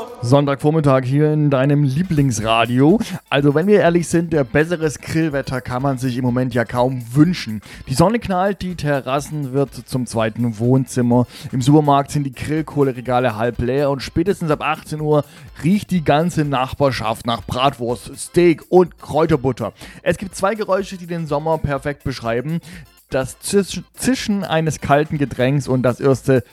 Sonntagvormittag hier in deinem Lieblingsradio. Also wenn wir ehrlich sind, der besseres Grillwetter kann man sich im Moment ja kaum wünschen. Die Sonne knallt, die Terrassen wird zum zweiten Wohnzimmer. Im Supermarkt sind die Grillkohleregale halb leer und spätestens ab 18 Uhr riecht die ganze Nachbarschaft nach Bratwurst, Steak und Kräuterbutter. Es gibt zwei Geräusche, die den Sommer perfekt beschreiben. Das Zischen eines kalten Getränks und das erste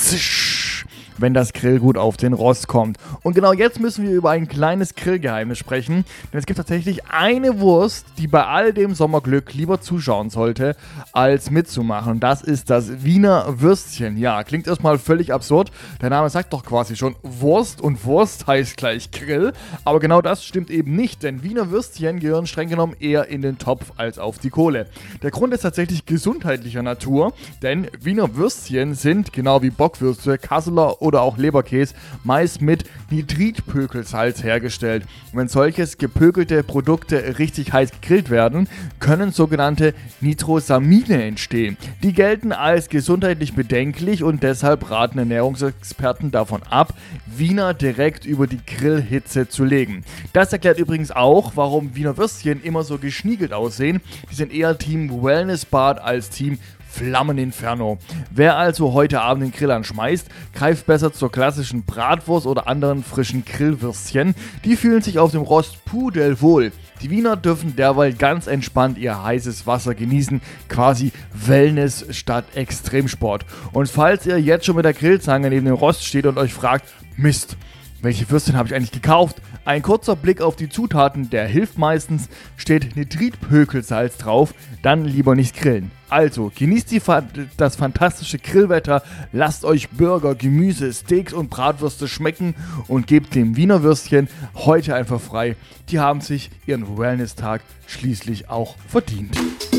Zisch, wenn das Grillgut auf den Rost kommt. Und genau jetzt müssen wir über ein kleines Grillgeheimnis sprechen, denn es gibt tatsächlich eine Wurst, die bei all dem Sommerglück lieber zuschauen sollte, als mitzumachen. Und das ist das Wiener Würstchen. Ja, klingt erstmal völlig absurd. Der Name sagt doch quasi schon Wurst und Wurst heißt gleich Grill. Aber genau das stimmt eben nicht, denn Wiener Würstchen gehören streng genommen eher in den Topf als auf die Kohle. Der Grund ist tatsächlich gesundheitlicher Natur, denn Wiener Würstchen sind, genau wie Bockwürste, Kasseler oder auch Leberkäse, meist mit Nitritpökelsalz hergestellt. Und wenn solches gepökelte Produkte richtig heiß gegrillt werden, können sogenannte Nitrosamine entstehen. Die gelten als gesundheitlich bedenklich und deshalb raten Ernährungsexperten davon ab, Wiener direkt über die Grillhitze zu legen. Das erklärt übrigens auch, warum Wiener Würstchen immer so geschniegelt aussehen. Die sind eher Team Wellnessbad als Team Flammeninferno. Wer also heute Abend den Grill anschmeißt, greift besser zur klassischen Bratwurst oder anderen frischen Grillwürstchen. Die fühlen sich auf dem Rost pudelwohl. Die Wiener dürfen derweil ganz entspannt ihr heißes Wasser genießen, quasi Wellness statt Extremsport. Und falls ihr jetzt schon mit der Grillzange neben dem Rost steht und euch fragt, Mist, welche Würstchen habe ich eigentlich gekauft? Ein kurzer Blick auf die Zutaten, der hilft meistens. Steht Nitritpökelsalz drauf, dann lieber nicht grillen. Also, genießt das fantastische Grillwetter, lasst euch Burger, Gemüse, Steaks und Bratwürste schmecken und gebt dem Wiener Würstchen heute einfach frei. Die haben sich ihren Wellness-Tag schließlich auch verdient.